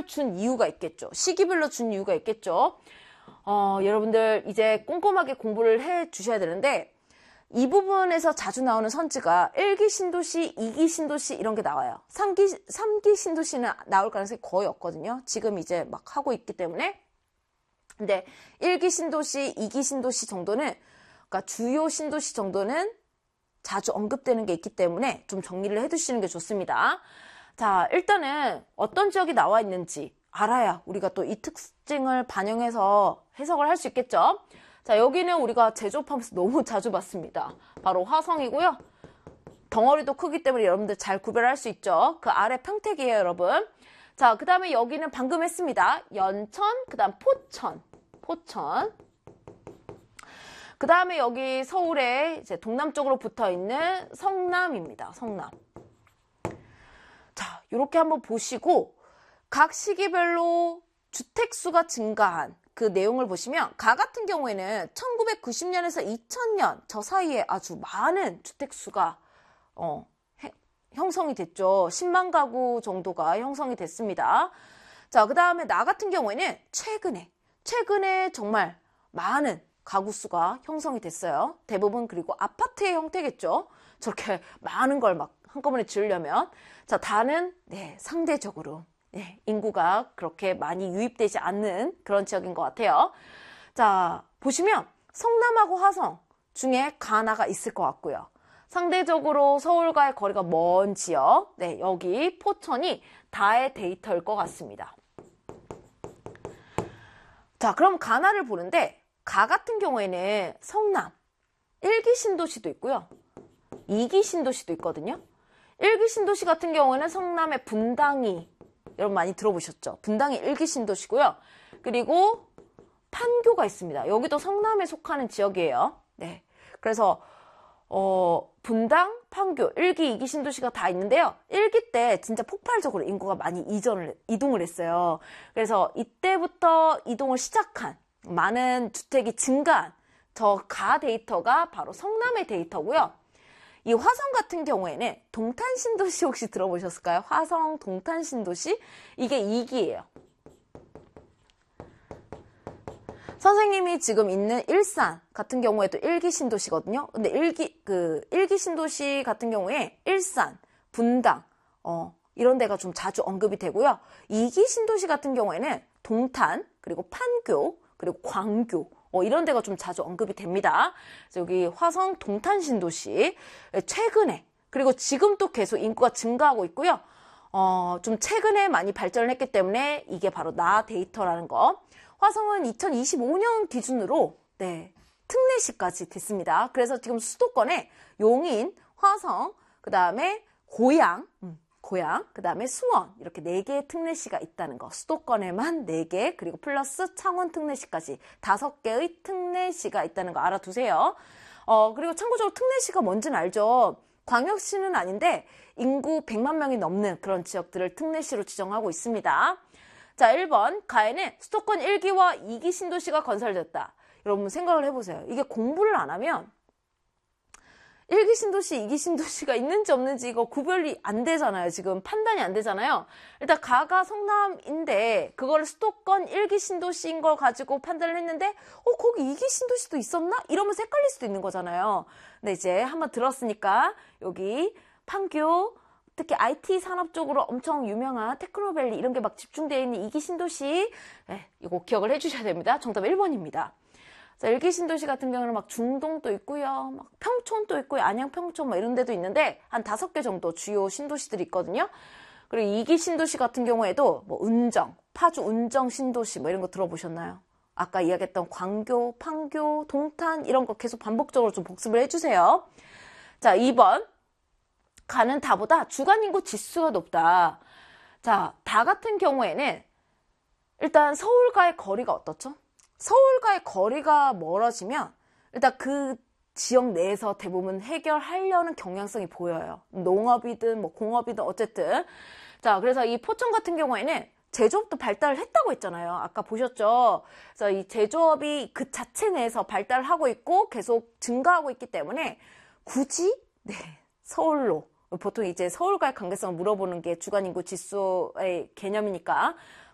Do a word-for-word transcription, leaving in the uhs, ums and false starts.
시기를 준 이유가 있겠죠. 시기별로 준 이유가 있겠죠. 어, 여러분들 이제 꼼꼼하게 공부를 해 주셔야 되는데 이 부분에서 자주 나오는 선지가 일 기 신도시, 이 기 신도시 이런 게 나와요. 삼 기, 삼 기 신도시는 나올 가능성이 거의 없거든요. 지금 이제 막 하고 있기 때문에. 근데 일 기 신도시, 이 기 신도시 정도는, 그러니까 주요 신도시 정도는 자주 언급되는 게 있기 때문에 좀 정리를 해 두시는 게 좋습니다. 자, 일단은 어떤 지역이 나와 있는지 알아야 우리가 또 이 특징을 반영해서 해석을 할 수 있겠죠. 자, 여기는 우리가 제조업하면서 너무 자주 봤습니다. 바로 화성이고요. 덩어리도 크기 때문에 여러분들 잘 구별할 수 있죠. 그 아래 평택이에요, 여러분. 자, 그 다음에 여기는 방금 했습니다. 연천, 그 다음 포천. 포천. 그 다음에 여기 서울에 이제 동남쪽으로 붙어 있는 성남입니다. 성남. 자, 이렇게 한번 보시고 각 시기별로 주택수가 증가한 그 내용을 보시면 가 같은 경우에는 천구백구십 년에서 이천 년 저 사이에 아주 많은 주택수가 어, 해, 형성이 됐죠. 십만 가구 정도가 형성이 됐습니다. 자, 그 다음에 나 같은 경우에는 최근에 최근에 정말 많은 가구 수가 형성이 됐어요. 대부분 그리고 아파트의 형태겠죠. 저렇게 많은 걸 막 한꺼번에 지으려면. 자, 다는 네, 상대적으로 네, 인구가 그렇게 많이 유입되지 않는 그런 지역인 것 같아요. 자, 보시면 성남하고 화성 중에 가나가 있을 것 같고요. 상대적으로 서울과의 거리가 먼 지역, 네, 여기 포천이 다의 데이터일 것 같습니다. 자, 그럼 가나를 보는데 가 같은 경우에는 성남 일 기 신도시도 있고요. 이 기 신도시도 있거든요. 일 기 신도시 같은 경우에는 성남의 분당이 여러분 많이 들어보셨죠? 분당이 일 기 신도시고요. 그리고 판교가 있습니다. 여기도 성남에 속하는 지역이에요. 네, 그래서 어, 분당, 판교, 일 기, 이 기 신도시가 다 있는데요. 일 기 때 진짜 폭발적으로 인구가 많이 이전을, 이동을 했어요. 그래서 이때부터 이동을 시작한 많은 주택이 증가한 저 가 데이터가 바로 성남의 데이터고요. 이 화성 같은 경우에는 동탄신도시 혹시 들어보셨을까요? 화성 동탄신도시? 이게 이 기예요. 선생님이 지금 있는 일산 같은 경우에도 일 기 신도시거든요. 근데 일 기, 그, 일 기 신도시 같은 경우에 일산, 분당, 어, 이런 데가 좀 자주 언급이 되고요. 이 기 신도시 같은 경우에는 동탄, 그리고 판교, 그리고 광교, 어, 이런 데가 좀 자주 언급이 됩니다. 그래서 여기 화성 동탄 신도시 최근에 그리고 지금 또 계속 인구가 증가하고 있고요. 어, 좀 최근에 많이 발전을 했기 때문에 이게 바로 나 데이터라는 거. 화성은 이천이십오 년 기준으로 네, 특례시까지 됐습니다. 그래서 지금 수도권에 용인, 화성, 그 다음에 고양, 음. 고양, 그 다음에 수원 이렇게 네 개의 특례시가 있다는 거. 수도권에만 네 개 그리고 플러스 창원 특례시까지 다섯 개의 특례시가 있다는 거 알아두세요. 어, 그리고 참고적으로 특례시가 뭔지는 알죠. 광역시는 아닌데 인구 백만 명이 넘는 그런 지역들을 특례시로 지정하고 있습니다. 자, 일 번 가에는 수도권 일 기와 이 기 신도시가 건설됐다. 여러분 생각을 해보세요. 이게 공부를 안 하면 일 기 신도시, 이 기 신도시가 있는지 없는지 이거 구별이 안 되잖아요. 지금 판단이 안 되잖아요. 일단 가가 성남인데 그걸 수도권 일 기 신도시인 걸 가지고 판단을 했는데 어 거기 이 기 신도시도 있었나? 이러면서 헷갈릴 수도 있는 거잖아요. 근데 이제 한번 들었으니까 여기 판교 특히 아이티 산업 쪽으로 엄청 유명한 테크노밸리 이런 게 막 집중되어 있는 이 기 신도시 네, 이거 기억을 해주셔야 됩니다. 정답 일 번입니다. 자, 일 기 신도시 같은 경우는 막 중동도 있고요. 막 평촌도 있고요. 안양 평촌 막 이런 데도 있는데 한 다섯 개 정도 주요 신도시들이 있거든요. 그리고 이 기 신도시 같은 경우에도 뭐 은정, 파주 은정 신도시 뭐 이런 거 들어보셨나요? 아까 이야기했던 광교, 판교, 동탄 이런 거 계속 반복적으로 좀 복습을 해주세요. 자, 이 번 가는 다보다 주간 인구 지수가 높다. 자, 다 같은 경우에는 일단 서울과의 거리가 어떻죠? 서울과의 거리가 멀어지면 일단 그 지역 내에서 대부분 해결하려는 경향성이 보여요. 농업이든 뭐 공업이든 어쨌든. 자, 그래서 이 포천 같은 경우에는 제조업도 발달을 했다고 했잖아요. 아까 보셨죠? 그래서 이 제조업이 그 자체 내에서 발달을 하고 있고 계속 증가하고 있기 때문에 굳이 네, 서울로 보통 이제 서울과의 관계성을 물어보는 게 주간인구 지수의 개념이니까